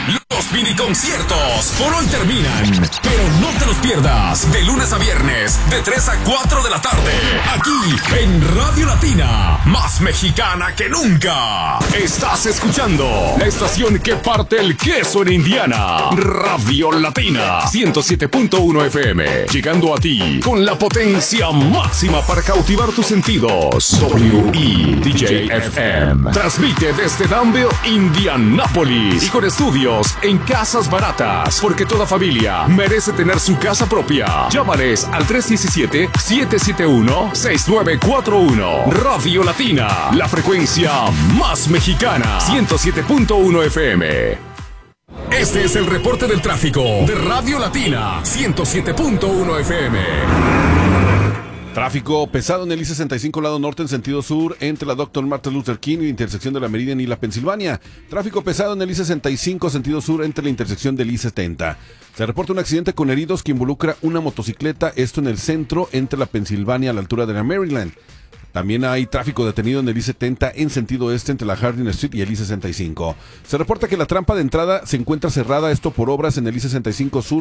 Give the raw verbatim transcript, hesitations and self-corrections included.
Los mini conciertos por hoy terminan, pero no te los pierdas. De lunes a viernes, de tres a cuatro de la tarde, aquí en Radio Latina, más mexicana que nunca. Estás escuchando la estación que parte el queso en Indiana. Radio Latina, ciento siete punto uno F M, llegando a ti con la potencia máxima para cautivar tus sentidos. W E D J F M transmite desde Danville, Indianápolis, y con estudios en Casas Baratas, porque toda familia merece tener su casa propia. Llámales al tres uno siete, siete siete uno, seis nueve cuatro uno. Radio Latina, la frecuencia más mexicana, ciento siete punto uno F M. Este es el reporte del tráfico de Radio Latina, ciento siete punto uno F M. Tráfico pesado en el I sesenta y cinco lado norte en sentido sur entre la doctor Martin Luther King y la intersección de la Meridian y la Pensilvania. Tráfico pesado en el I sesenta y cinco sentido sur entre la intersección del I setenta. Se reporta un accidente con heridos que involucra una motocicleta, esto en el centro entre la Pensilvania a la altura de la Maryland. También hay tráfico detenido en el I setenta en sentido este entre la Harding Street y el I sesenta y cinco. Se reporta que la trampa de entrada se encuentra cerrada, esto por obras en el I sesenta y cinco sur